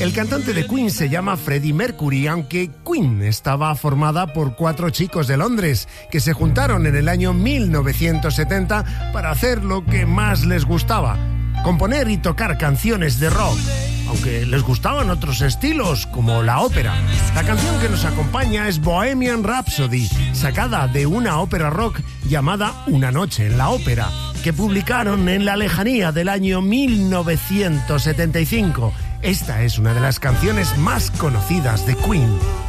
El cantante de Queen se llama Freddie Mercury, aunque Queen estaba formada por 4 chicos de Londres que se juntaron en el año 1970 para hacer lo que más les gustaba: componer y tocar canciones de rock, aunque les gustaban otros estilos como la ópera. La canción que nos acompaña es Bohemian Rhapsody, sacada de una ópera rock llamada Una noche en la ópera, que publicaron en la lejanía del año 1975. Esta es una de las canciones más conocidas de Queen.